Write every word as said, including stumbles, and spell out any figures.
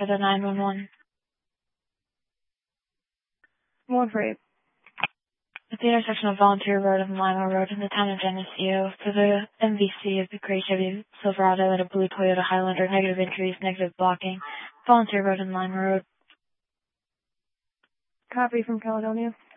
for the nine one one. one for eight. At the intersection of Volunteer Road and Lima Road in the town of Geneseo, for the M V C of the gray Chevy Silverado and a blue Toyota Highlander, negative entries, negative blocking. Volunteer Road and Lima Road. Copy from Caledonia.